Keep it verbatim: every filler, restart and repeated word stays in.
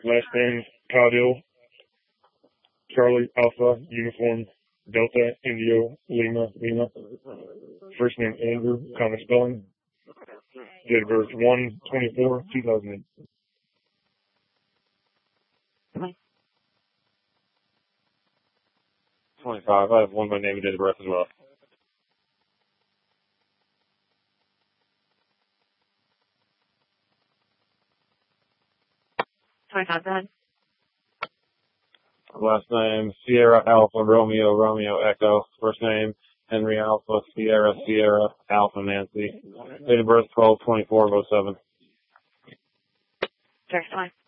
Last name, Caudill, Charlie, Alpha, Uniform, Delta, Indio, Lima, Lima. First name, Andrew, common spelling. Date of birth, one twenty-four two thousand eight. twenty-five. I have one by name and date of birth as well. twenty-five, go ahead. Last name, Sierra Alpha Romeo Romeo Echo. First name, Henry Alpha Sierra Sierra Alpha Nancy. Date of birth, twelve twenty-four oh seven. Direct line.